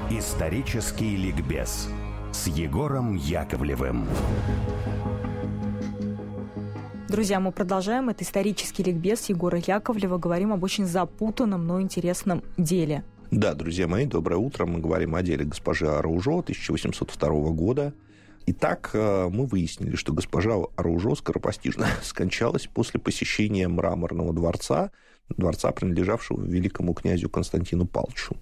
Исторический ликбез с Егором Яковлевым. Друзья, мы продолжаем. Это исторический ликбез Егора Яковлева. Говорим об очень запутанном, но интересном деле. Да, друзья мои, доброе утро. Мы говорим о деле госпожи Араужо 1802 года. Итак, мы выяснили, что госпожа Араужо скоропостижно скончалась после посещения Мраморного дворца, принадлежавшего великому князю Константину Павловичу.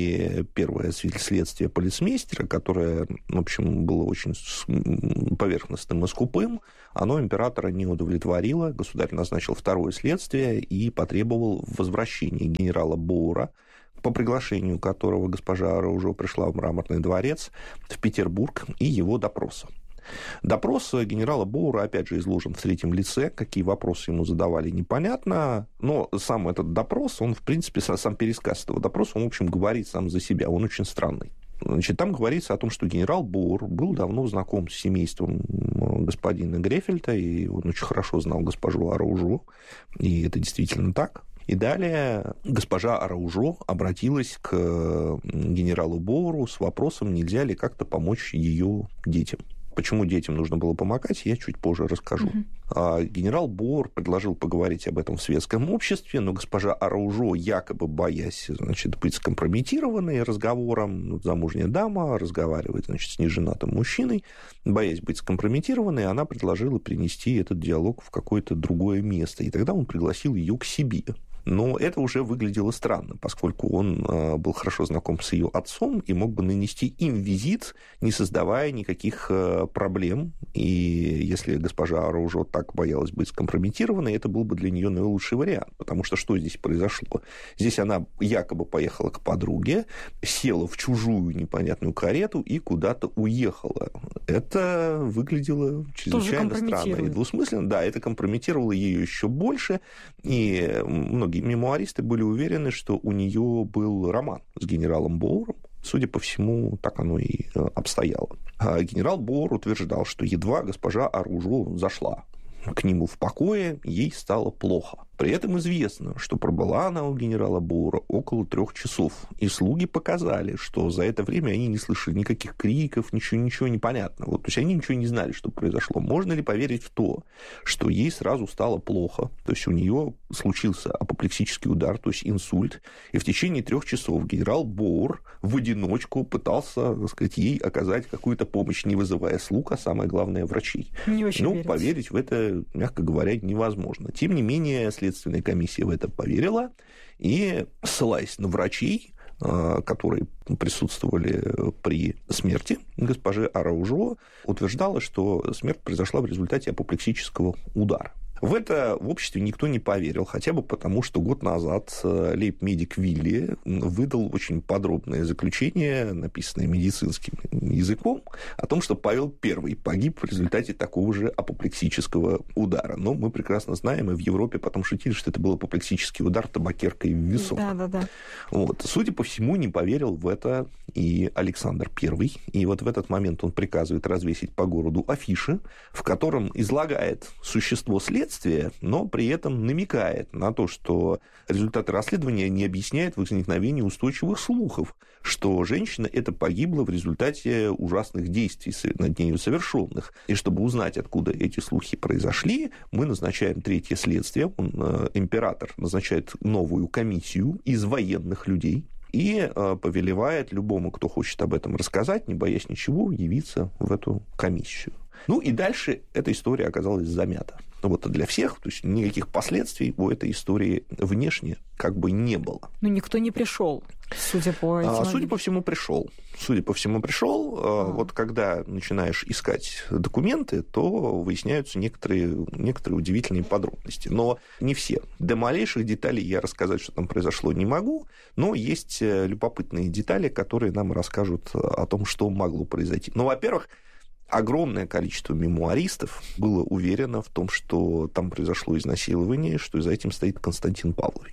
И первое следствие полицмейстера, которое, в общем, было очень поверхностным и скупым, оно императора не удовлетворило. Государь назначил второе следствие и потребовал возвращения генерала Боура, по приглашению которого госпожа Араужо пришла в Мраморный дворец в Петербург, и его допроса. Допрос генерала Боура, опять же, изложен в третьем лице. Какие вопросы ему задавали, непонятно. Но сам этот допрос, он, в принципе, сам пересказ этого допроса, он, в общем, говорит сам за себя. Он очень странный. Значит, там говорится о том, что генерал Боур был давно знаком с семейством господина Грефельта, и он очень хорошо знал госпожу Араужо, и это действительно так. И далее госпожа Араужо обратилась к генералу Боуру с вопросом, нельзя ли как-то помочь ее детям. Почему детям нужно было помогать, я чуть позже расскажу. Генерал Боур предложил поговорить об этом в светском обществе, но госпожа Араужо, якобы боясь, значит, быть скомпрометированной разговором, замужняя дама разговаривает, значит, с неженатым мужчиной, боясь быть скомпрометированной, она предложила перенести этот диалог в какое-то другое место, и тогда он пригласил ее к себе. Но это уже выглядело странно, поскольку он был хорошо знаком с ее отцом и мог бы нанести им визит, не создавая никаких проблем. И если госпожа Араужо так боялась быть скомпрометированной, это был бы для нее наилучший вариант. Потому что что здесь произошло? Здесь она якобы поехала к подруге, села в чужую непонятную карету и куда-то уехала. Это выглядело чрезвычайно странно и двусмысленно. Да, это компрометировало ее еще больше, и многие мемуаристы были уверены, что у нее был роман с генералом Боуром. Судя по всему, так оно и обстояло. А генерал Боур утверждал, что едва госпожа Араужо зашла к нему в покое, ей стало плохо. При этом известно, что пробыла она у генерала Боура около 3 часов, и слуги показали, что за это время они не слышали никаких криков, ничего не понятно. Вот, то есть они ничего не знали, что произошло. Можно ли поверить в то, что ей сразу стало плохо, то есть у нее случился апоплексический удар, то есть инсульт, и в течение 3 часов генерал Боур в одиночку пытался, так сказать, ей оказать какую-то помощь, не вызывая слуг, а самое главное, врачей. Не очень верится. Поверить в это, мягко говоря, невозможно. Тем не менее, Следственная комиссия в это поверила, и, ссылаясь на врачей, которые присутствовали при смерти госпожи Араужо, утверждала, что смерть произошла в результате апоплексического удара. В это в обществе никто не поверил, хотя бы потому, что год назад лейб-медик Вилли выдал очень подробное заключение, написанное медицинским языком, о том, что Павел I погиб в результате такого же апоплексического удара. Но мы прекрасно знаем, и в Европе потом шутили, что это был апоплексический удар табакеркой в висок. Да. Вот. Судя по всему, не поверил в это и Александр I. И вот в этот момент он приказывает развесить по городу афиши, в котором излагает существо следствия, но при этом намекает на то, что результаты расследования не объясняют возникновение устойчивых слухов, что женщина эта погибла в результате ужасных действий над нею совершенных. И чтобы узнать, откуда эти слухи произошли, мы назначаем третье следствие. Император назначает новую комиссию из военных людей и повелевает любому, кто хочет об этом рассказать, не боясь ничего, явиться в эту комиссию. Ну и дальше эта история оказалась замята. Вот для всех, то есть никаких последствий у этой истории внешне как бы не было. Но никто не пришел, судя по этим... Судя по всему, пришел. Вот когда начинаешь искать документы, то выясняются некоторые удивительные подробности. Но не все. До малейших деталей я рассказать, что там произошло, не могу, но есть любопытные детали, которые нам расскажут о том, что могло произойти. Ну, во-первых, огромное количество мемуаристов было уверено в том, что там произошло изнасилование, что за этим стоит Константин Павлович.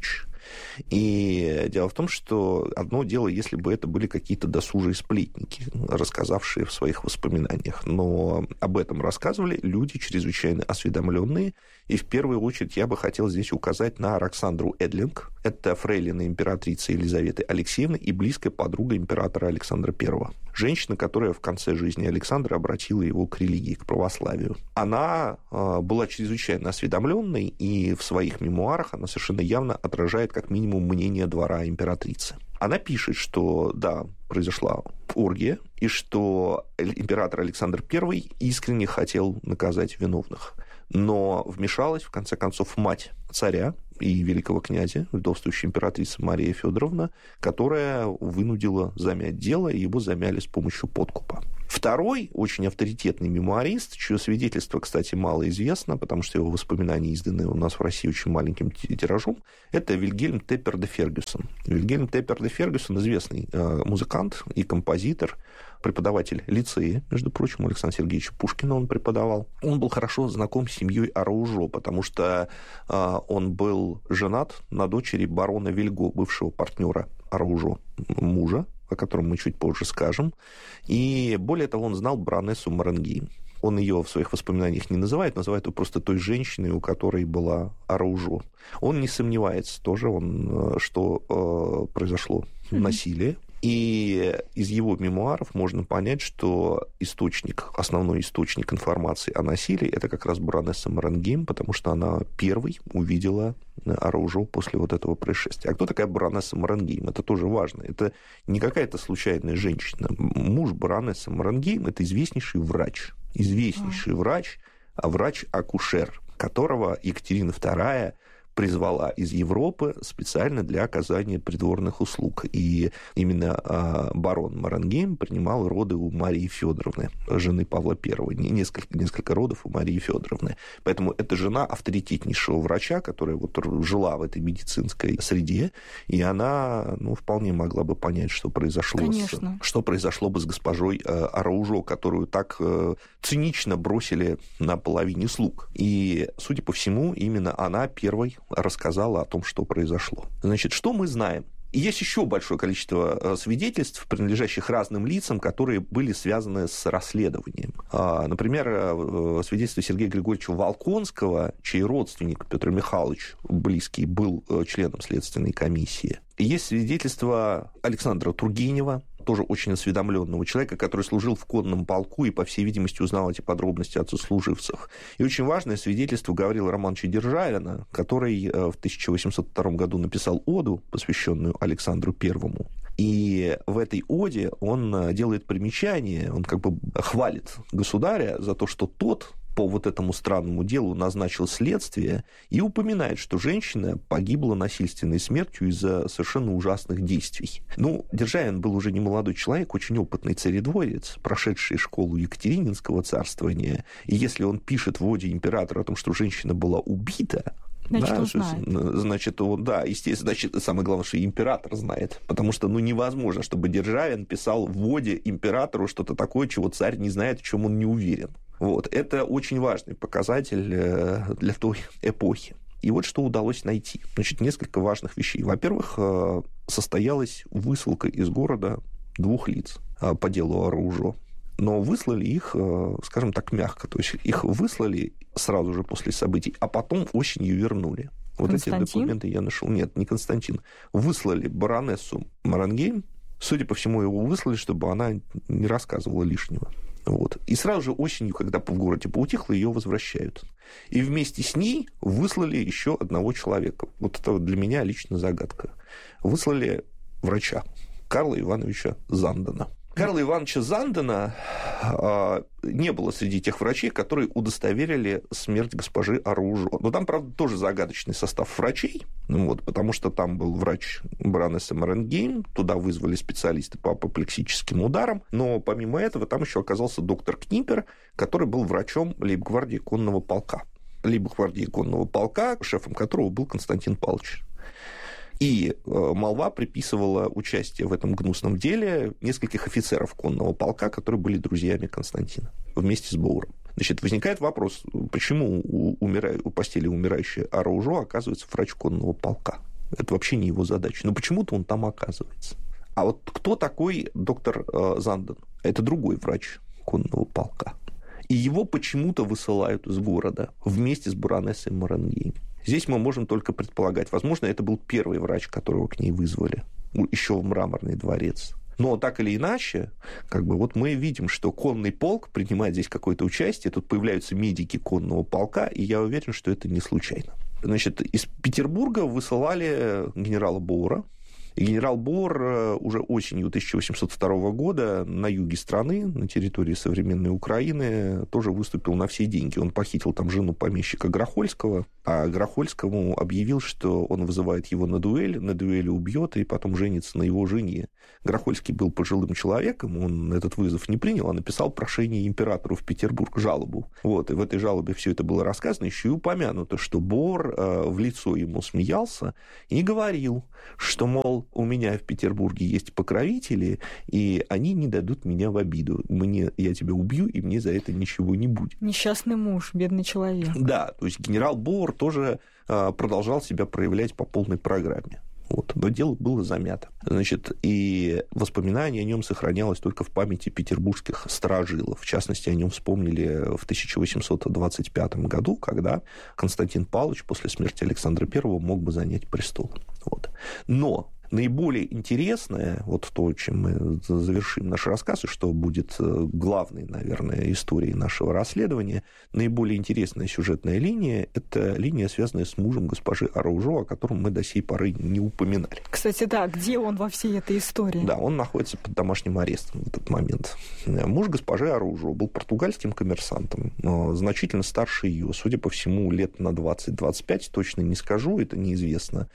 И дело в том, что одно дело, если бы это были какие-то досужие сплетники, рассказавшие в своих воспоминаниях, но об этом рассказывали люди чрезвычайно осведомленные. И в первую очередь я бы хотел здесь указать на Роксандру Эдлинг. Это фрейлина императрицы Елизаветы Алексеевны и близкая подруга императора Александра I. Женщина, которая в конце жизни Александра обратила его к религии, к православию. Она была чрезвычайно осведомленной, и в своих мемуарах она совершенно явно отражает как минимум мнение двора императрицы. Она пишет, что, да, произошла оргия, и что император Александр I искренне хотел наказать виновных. Но вмешалась, в конце концов, мать царя и великого князя, вдовствующая императрица Мария Федоровна, которая вынудила замять дело, и его замяли с помощью подкупа. Второй, очень авторитетный мемуарист, чье свидетельство, кстати, мало известно, потому что его воспоминания изданы у нас в России очень маленьким тиражом, это Вильгельм Теппер де Фергюсон. Вильгельм Теппер де Фергюсон известный музыкант и композитор, преподаватель лицея, между прочим, у Александра Сергеевича Пушкина он преподавал. Он был хорошо знаком с семьей Араужо, потому что он был женат на дочери барона Вильго, бывшего партнера Араужо, мужа, о котором мы чуть позже скажем. И более того, он знал баронессу Маренгейм. Он ее в своих воспоминаниях не называет ее просто той женщиной, у которой была Араужо. Он не сомневается тоже, что произошло насилие. И из его мемуаров можно понять, что основной источник информации о насилии, это как раз баронесса Маренгейм, потому что она первой увидела Араужо после вот этого происшествия. А кто такая баронесса Маренгейм? Это тоже важно. Это не какая-то случайная женщина. Муж баронессы Маренгейм – это известнейший врач, врач-акушер, которого Екатерина II призвала из Европы специально для оказания придворных услуг. И именно барон Маренгейм принимал роды у Марии Федоровны, жены Павла I. Несколько родов у Марии Федоровны. Поэтому это жена авторитетнейшего врача, которая вот жила в этой медицинской среде, и она вполне могла бы понять, что произошло бы с госпожой Араужо, которую так цинично бросили на половине слуг. И, судя по всему, именно она первой рассказала о том, что произошло. Значит, что мы знаем? И есть еще большое количество свидетельств, принадлежащих разным лицам, которые были связаны с расследованием. Например, свидетельство Сергея Григорьевича Волконского, чей родственник Петр Михайлович близкий был членом следственной комиссии. И есть свидетельство Александра Тургенева, тоже очень осведомленного человека, который служил в конном полку и, по всей видимости, узнал эти подробности от сослуживцев. И очень важное свидетельство Гаврила Романовича Державина, который в 1802 году написал оду, посвященную Александру I. И в этой оде он делает примечание, он как бы хвалит государя за то, что тот по вот этому странному делу назначил следствие и упоминает, что женщина погибла насильственной смертью из-за совершенно ужасных действий. Державин был уже не молодой человек, очень опытный царедворец, прошедший школу Екатерининского царствования. И если он пишет в оде императора о том, что женщина была убита, естественно, самое главное, что император знает. Потому что, невозможно, чтобы Державин писал в оде императору что-то такое, чего царь не знает, в чем он не уверен. Это очень важный показатель для той эпохи. И вот что удалось найти. Несколько важных вещей. Во-первых, состоялась высылка из города 2 лиц по делу Араужо. Но выслали их, скажем так, мягко. То есть их выслали сразу же после событий, а потом осенью вернули. Эти документы я нашел. Нет, не Константин. Выслали баронессу Маренгейм. Судя по всему, его выслали, чтобы она не рассказывала лишнего. И сразу же осенью, когда в городе поутихло, ее возвращают. И вместе с ней выслали еще одного человека. Это для меня лично загадка. Выслали врача Карла Ивановича Зандена. Карла Ивановича Зандена не было среди тех врачей, которые удостоверили смерть госпожи Араужо. Но там, правда, тоже загадочный состав врачей, потому что там был врач баронессы Маренгейм, туда вызвали специалисты по апоплексическим ударам, но помимо этого там еще оказался доктор Книпер, который был врачом лейб-гвардии конного полка. Лейб-гвардии конного полка, шефом которого был Константин Павлович. И молва приписывала участие в этом гнусном деле нескольких офицеров конного полка, которые были друзьями Константина вместе с Боуром. Возникает вопрос, почему у постели умирающей Араужо оказывается врач конного полка? Это вообще не его задача. Но почему-то он там оказывается. А вот кто такой доктор Занден? Это другой врач конного полка. И его почему-то высылают из города вместе с баронессой Маренгейм. Здесь мы можем только предполагать. Возможно, это был первый врач, которого к ней вызвали, еще в Мраморный дворец. Но так или иначе, вот мы видим, что конный полк принимает здесь какое-то участие, тут появляются медики конного полка, и я уверен, что это не случайно. Значит, из Петербурга высылали генерала Боура. И генерал Боор уже осенью 1802 года на юге страны, на территории современной Украины, тоже выступил на все деньги. Он похитил там жену помещика Грохольского, а Грохольскому объявил, что он вызывает его на дуэли убьет и потом женится на его жене. Грохольский был пожилым человеком, он этот вызов не принял, а написал прошение императору в Петербург, жалобу. И в этой жалобе все это было рассказано, еще и упомянуто, что Боор в лицо ему смеялся и говорил, что, мол, у меня в Петербурге есть покровители, и они не дадут меня в обиду. Я тебя убью, и мне за это ничего не будет. Несчастный муж, бедный человек. Да, то есть генерал Боор тоже продолжал себя проявлять по полной программе. Но дело было замято. И воспоминание о нем сохранялось только в памяти петербургских старожилов. В частности, о нем вспомнили в 1825 году, когда Константин Павлович после смерти Александра I мог бы занять престол. Но наиболее интересное, то, чем мы завершим наш рассказ, и что будет главной, наверное, историей нашего расследования, наиболее интересная сюжетная линия – это линия, связанная с мужем госпожи Араужо, о котором мы до сей поры не упоминали. Кстати, да, где он во всей этой истории? Да, он находится под домашним арестом в этот момент. Муж госпожи Араужо был португальским коммерсантом, значительно старше ее, судя по всему, лет на 20-25, точно не скажу, это неизвестно.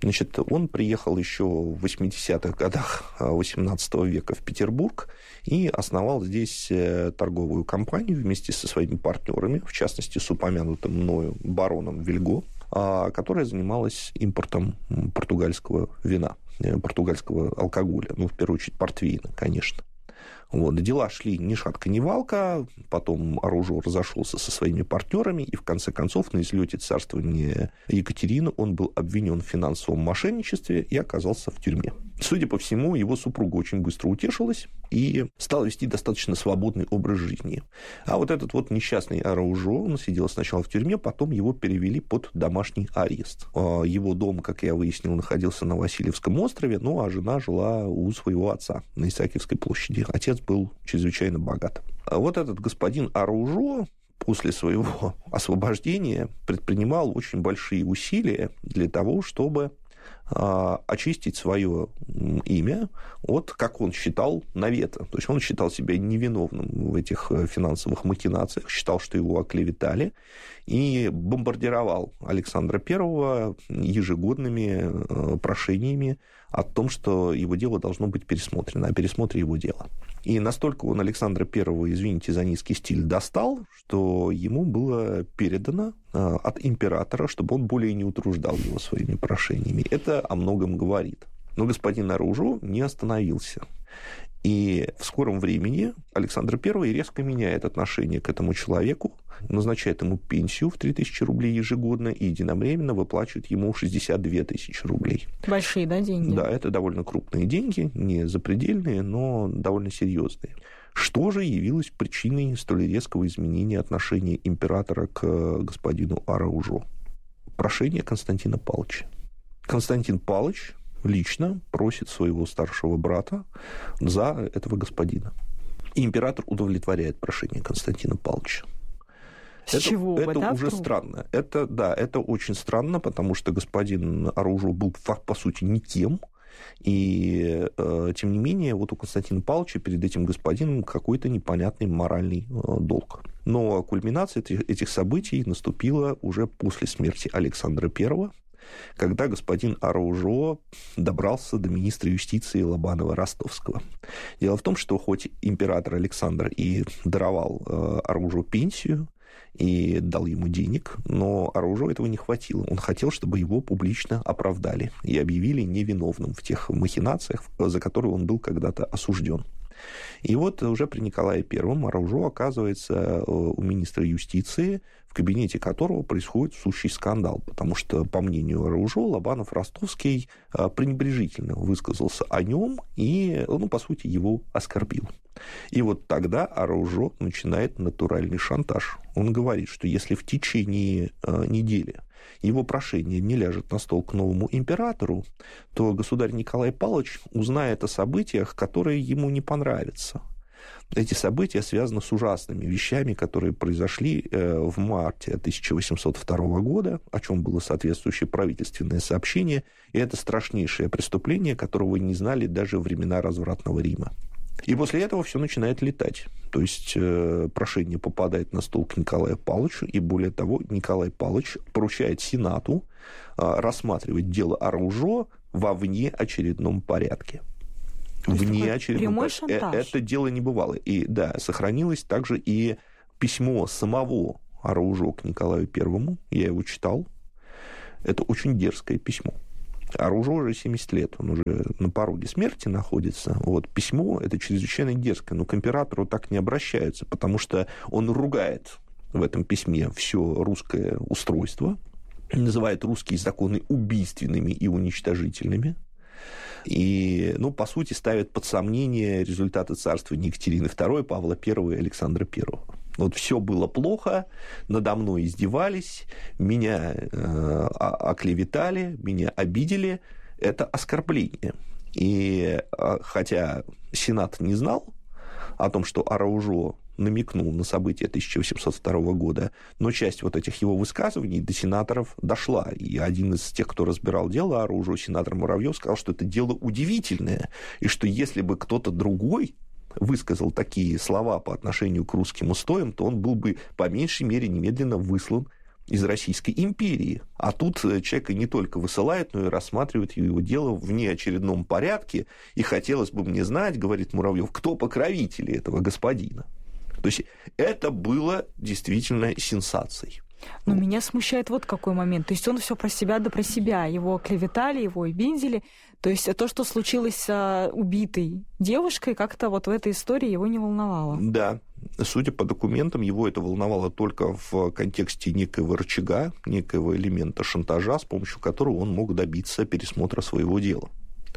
Он приехал еще в 80-х годах XVIII века в Петербург и основал здесь торговую компанию вместе со своими партнерами, в частности, с упомянутым мною бароном Вильго, которая занималась импортом португальского вина, португальского алкоголя, в первую очередь портвейна, конечно. Дела шли ни шатка, ни валка, потом Араужо разошелся со своими партнерами, и в конце концов на излете царствования Екатерины он был обвинен в финансовом мошенничестве и оказался в тюрьме. Судя по всему, его супруга очень быстро утешилась и стала вести достаточно свободный образ жизни. А этот несчастный Араужо, он сидел сначала в тюрьме, потом его перевели под домашний арест. Его дом, как я выяснил, находился на Васильевском острове, а жена жила у своего отца на Исаакиевской площади. Отец был чрезвычайно богат. Этот господин Араужо после своего освобождения предпринимал очень большие усилия для того, чтобы очистить свое имя от, как он считал, навета. То есть он считал себя невиновным в этих финансовых махинациях, считал, что его оклеветали, и бомбардировал Александра I ежегодными прошениями о том, что его дело должно быть пересмотрено, о пересмотре его дела. И настолько он Александра I, извините за низкий стиль, достал, что ему было передано от императора, чтобы он более не утруждал его своими прошениями. Это о многом говорит. Но господин Араужо не остановился. И в скором времени Александр I резко меняет отношение к этому человеку, назначает ему пенсию в 3000 рублей ежегодно и единовременно выплачивает ему 62 тысячи рублей. Большие, да, деньги? Да, это довольно крупные деньги, не запредельные, но довольно серьезные. Что же явилось причиной столь резкого изменения отношения императора к господину Араужо? Прошение Константина Павловича. Константин Павлович лично просит своего старшего брата за этого господина. И император удовлетворяет прошение Константина Павловича. Это уже странно. Это очень странно, потому что господин Араужо был, по сути, не тем. И, тем не менее, у Константина Павловича перед этим господином какой-то непонятный моральный долг. Но кульминация этих событий наступила уже после смерти Александра I, когда господин Араужо добрался до министра юстиции Лобанова-Ростовского. Дело в том, что хоть император Александр и даровал Араужо пенсию и дал ему денег, но Араужо этого не хватило. Он хотел, чтобы его публично оправдали и объявили невиновным в тех махинациях, за которые он был когда-то осужден. И вот уже при Николае I Араужо оказывается у министра юстиции, в кабинете которого происходит сущий скандал, потому что, по мнению Араужо, Лобанов-Ростовский пренебрежительно высказался о нем и, по сути, его оскорбил. И вот тогда Араужо начинает натуральный шантаж. Он говорит, что если в течение недели его прошение не ляжет на стол к новому императору, то государь Николай Павлович узнает о событиях, которые ему не понравятся. Эти события связаны с ужасными вещами, которые произошли в марте 1802 года, о чем было соответствующее правительственное сообщение, и это страшнейшее преступление, которого не знали даже времена развратного Рима. И после этого все начинает летать. То есть прошение попадает на стол к Николаю Павловичу, и более того, Николай Павлович поручает Сенату рассматривать дело Араужо во внеочередном порядке. Прямой шантаж. Это дело небывалое. И да, сохранилось также и письмо самого Араужо к Николаю Первому. Я его читал. Это очень дерзкое письмо. Араужо уже 70 лет, он уже на пороге смерти находится. Вот, письмо это чрезвычайно дерзкое, но к императору так не обращаются, потому что он ругает в этом письме все русское устройство, называет русские законы убийственными и уничтожительными. И, по сути, ставит под сомнение результаты царствования Екатерины II, Павла I и Александра I. Вот все было плохо, надо мной издевались, меня оклеветали, меня обидели. Это оскорбление. И хотя Сенат не знал о том, что Араужо намекнул на события 1802 года, но часть вот этих его высказываний до сенаторов дошла. И один из тех, кто разбирал дело Араужо, сенатор Муравьев, сказал, что это дело удивительное, и что если бы кто-то другой высказал такие слова по отношению к русским устоям, то он был бы по меньшей мере немедленно выслан из Российской империи. А тут человека не только высылают, но и рассматривают его дело в внеочередном порядке. И хотелось бы мне знать, говорит Муравьев, кто покровители этого господина. То есть это было действительно сенсацией. Но меня смущает вот какой момент. То есть он все про себя да про себя. Его клеветали, его обидели. То есть то, что случилось с убитой девушкой, как-то вот в этой истории его не волновало. Да. Судя по документам, его это волновало только в контексте некоего рычага, некоего элемента шантажа, с помощью которого он мог добиться пересмотра своего дела.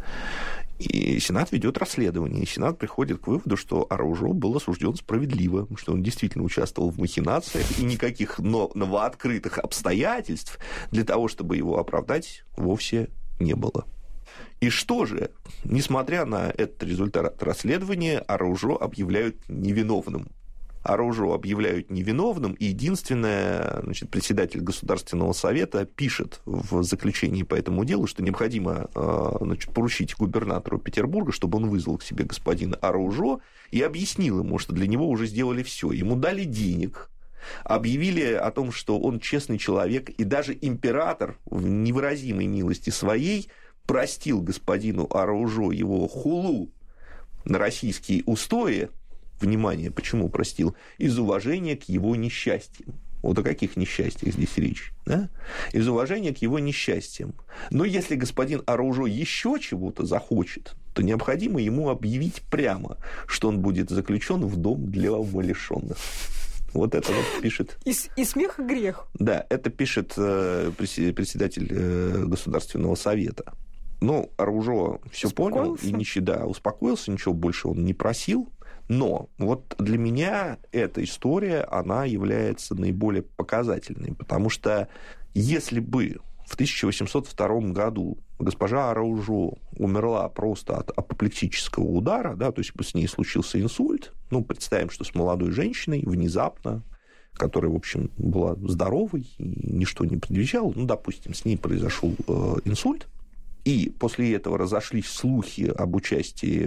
И Сенат ведет расследование, и Сенат приходит к выводу, что Араужо был осужден справедливо, что он действительно участвовал в махинациях, и никаких новооткрытых обстоятельств для того, чтобы его оправдать, вовсе не было. И что же, несмотря на этот результат расследования, Араужо объявляют невиновным. Араужо объявляют невиновным, и единственное, председатель Государственного совета пишет в заключении по этому делу, что необходимо поручить губернатору Петербурга, чтобы он вызвал к себе господина Араужо и объяснил ему, что для него уже сделали все. Ему дали денег, объявили о том, что он честный человек, и даже император в невыразимой милости своей простил господину Араужо его хулу на российские устои. Внимание, почему простил? Из уважения к его несчастьям. Вот о каких несчастьях здесь речь? Да? Из уважения к его несчастьям. Но если господин Араужо еще чего-то захочет, то необходимо ему объявить прямо, что он будет заключен в дом для умалишенных. Вот это вот пишет... И смех, и грех. Да, это пишет председатель Государственного совета. Но Араужо все понял и успокоился, ничего больше он не просил. Но вот для меня эта история, она является наиболее показательной, потому что если бы в 1802 году госпожа Араужо умерла просто от апоплексического удара, да, то есть бы с ней случился инсульт, представим, что с молодой женщиной внезапно, которая, в общем, была здоровой и ничто не предвещало, допустим, с ней произошел инсульт, и после этого разошлись слухи об участии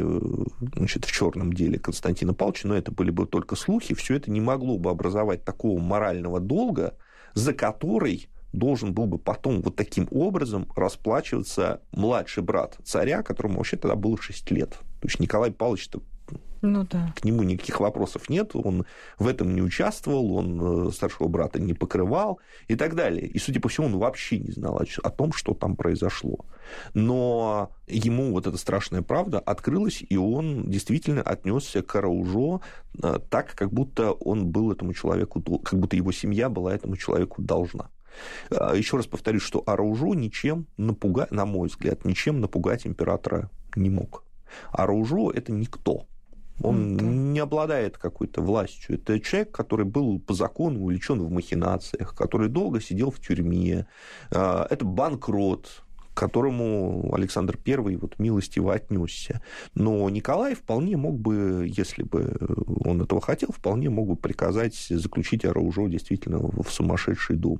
в черном деле Константина Павловича, но это были бы только слухи, все это не могло бы образовать такого морального долга, за который должен был бы потом вот таким образом расплачиваться младший брат царя, которому вообще тогда было 6 лет. То есть Николай Павлович-то Ну да. К нему никаких вопросов нет, он в этом не участвовал, он старшего брата не покрывал и так далее. И, судя по всему, он вообще не знал о том, что там произошло. Но ему вот эта страшная правда открылась, и он действительно отнесся к Араужо так, как будто он был этому человеку, как будто его семья была этому человеку должна. Еще раз повторюсь, что Араужо ничем напугать, на мой взгляд, ничем напугать императора не мог. Араужо – это никто. Он не обладает какой-то властью. Это человек, который был по закону увлечен в махинациях, который долго сидел в тюрьме. Это банкрот, к которому Александр I вот милостиво отнесся. Но Николай вполне мог бы, если бы он этого хотел, вполне мог бы приказать заключить Араужо действительно в сумасшедший дом.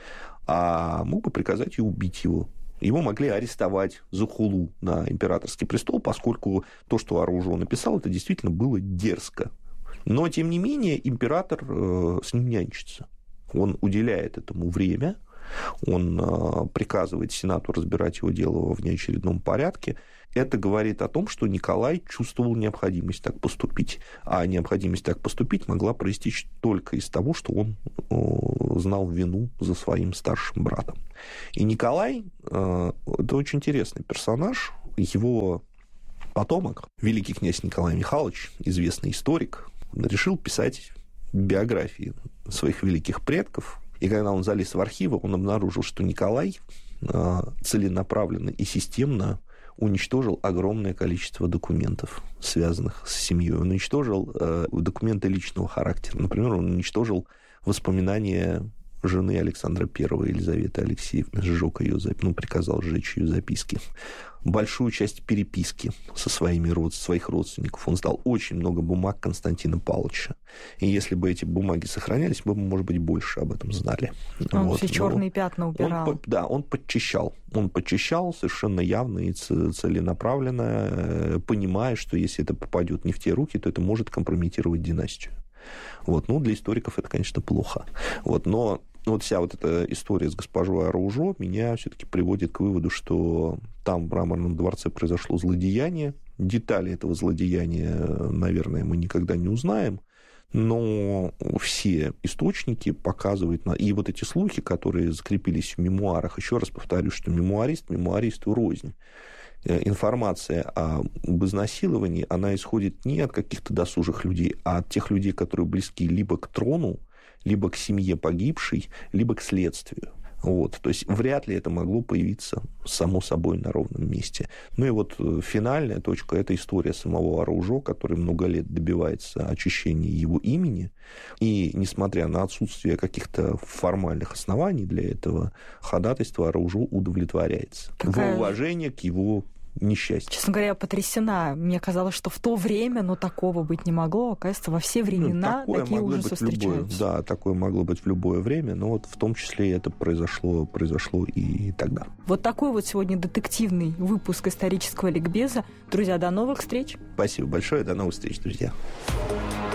А мог бы приказать и убить его. Его могли арестовать за хулу на императорский престол, поскольку то, что Араужо написал, это действительно было дерзко. Но, тем не менее, император с ним нянчится. Он уделяет этому время, он приказывает Сенату разбирать его дело в внеочередном порядке. Это говорит о том, что Николай чувствовал необходимость так поступить. А необходимость так поступить могла проистечь только из того, что он знал вину за своим старшим братом. И Николай – это очень интересный персонаж. Его потомок, великий князь Николай Михайлович, известный историк, решил писать биографии своих великих предков. И когда он залез в архивы, он обнаружил, что Николай целенаправленно и системно уничтожил огромное количество документов, связанных с семьей. Он уничтожил документы личного характера. Например, он уничтожил воспоминания жены Александра I, Елизаветы Алексеевны, сжег ее, приказал сжечь ее записки. Большую часть переписки со своих родственников. Он сдал очень много бумаг Константина Павловича. И если бы эти бумаги сохранялись, мы бы, может быть, больше об этом знали. Он все черные пятна убирал. Он подчищал. Он подчищал совершенно явно и целенаправленно, понимая, что если это попадет не в те руки, то это может компрометировать династию. Для историков это, конечно, плохо. Но вся эта история с госпожой Араужо меня все-таки приводит к выводу, что там в Мраморном дворце произошло злодеяние. Детали этого злодеяния, наверное, мы никогда не узнаем. Но все источники показывают... И эти слухи, которые закрепились в мемуарах, еще раз повторю, что мемуаристу рознь. Информация об изнасиловании, она исходит не от каких-то досужих людей, а от тех людей, которые близки либо к трону, либо к семье погибшей, либо к следствию. То есть вряд ли это могло появиться само собой на ровном месте. Финальная точка – это история самого Араужо, который много лет добивается очищения его имени. И, несмотря на отсутствие каких-то формальных оснований для этого, ходатайство Араужо удовлетворяется. В уважение к его несчастье. Честно говоря, я потрясена. Мне казалось, что в то время, такого быть не могло. Оказывается, во все времена такие ужасы встречаются. Да, такое могло быть в любое время, но в том числе это произошло и тогда. Такой сегодня детективный выпуск исторического ликбеза. Друзья, до новых встреч. Спасибо большое, до новых встреч, друзья.